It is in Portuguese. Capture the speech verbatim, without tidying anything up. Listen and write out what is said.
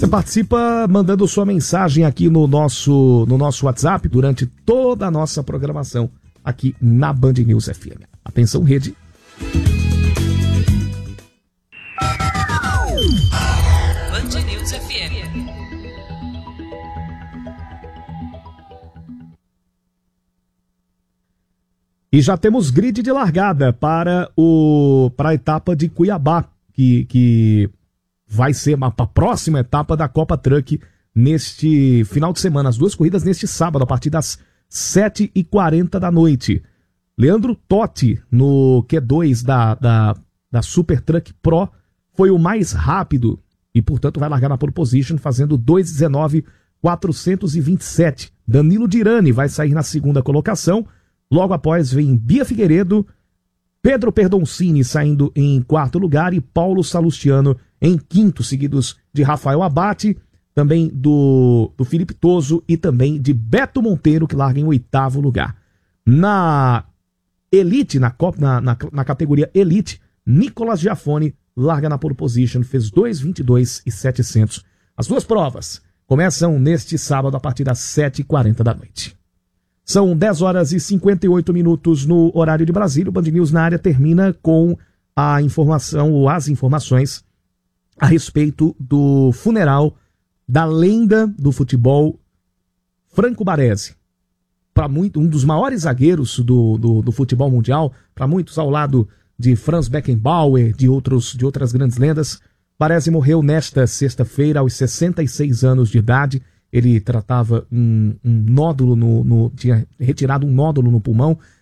Você participa mandando sua mensagem aqui no nosso, no nosso WhatsApp durante toda a nossa programação aqui na Band News F M. Atenção, rede. Band News F M. E já temos grid de largada para, o, para a etapa de Cuiabá, que, que vai ser a, a próxima etapa da Copa Truck neste final de semana. As duas corridas neste sábado, a partir das sete e quarenta da noite. Leandro Totti, no Q dois da, da, da Super Truck Pro, foi o mais rápido e, portanto, vai largar na pole position, fazendo dois dezenove quatrocentos e vinte e sete. Danilo Dirani vai sair na segunda colocação. Logo após vem Bia Figueiredo, Pedro Perdoncini saindo em quarto lugar e Paulo Salustiano em quinto, seguidos de Rafael Abate, também do, do Felipe Toso e também de Beto Monteiro, que larga em oitavo lugar. Na Elite, na, na, na, na categoria Elite, Nicolas Giafone larga na pole position, fez dois vinte e dois e setecentos. As duas provas começam neste sábado a partir das sete e quarenta da noite. São dez horas e cinquenta e oito minutos no horário de Brasília. O Band News na área termina com a informação ou as informações a respeito do funeral da lenda do futebol Franco Baresi. Para muito, um dos maiores zagueiros do, do, do futebol mundial, para muitos ao lado de Franz Beckenbauer, de, outros, de outras grandes lendas. Baresi morreu nesta sexta-feira aos sessenta e seis anos de idade. Ele tratava um, um nódulo, no, no, tinha retirado um nódulo no pulmão